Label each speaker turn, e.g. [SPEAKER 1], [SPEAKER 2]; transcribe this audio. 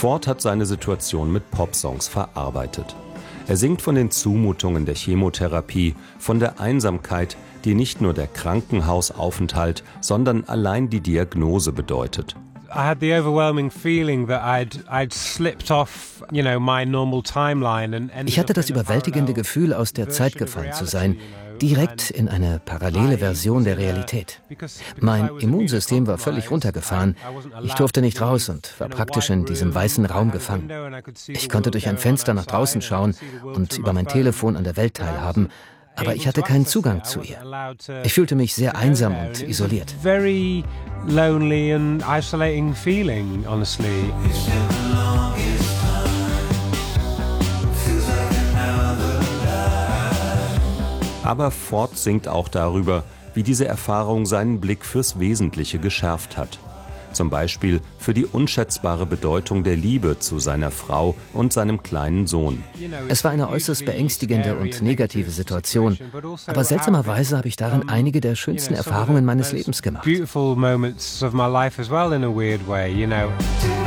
[SPEAKER 1] Ford hat seine Situation mit Popsongs verarbeitet. Er singt von den Zumutungen der Chemotherapie, von der Einsamkeit, die nicht nur der Krankenhausaufenthalt, sondern allein die Diagnose bedeutet.
[SPEAKER 2] I had the overwhelming feeling that I'd slipped off, my normal timeline.
[SPEAKER 3] Ich hatte das überwältigende Gefühl, aus der Zeit gefallen zu sein, direkt in eine parallele Version der Realität. Mein Immunsystem war völlig runtergefahren. Ich durfte nicht raus und war praktisch in diesem weißen Raum gefangen. Ich konnte durch ein Fenster nach draußen schauen und über mein Telefon an der Welt teilhaben, aber ich hatte keinen Zugang zu ihr. Ich fühlte mich sehr einsam und isoliert.
[SPEAKER 2] Very lonely and isolating feeling, honestly.
[SPEAKER 1] Aber Ford singt auch darüber, wie diese Erfahrung seinen Blick fürs Wesentliche geschärft hat. Zum Beispiel für die unschätzbare Bedeutung der Liebe zu seiner Frau und seinem kleinen Sohn.
[SPEAKER 3] Es war eine äußerst beängstigende und negative Situation, aber seltsamerweise habe ich darin einige der schönsten Erfahrungen meines Lebens gemacht.
[SPEAKER 2] Beautiful moments of my life as well in a weird way,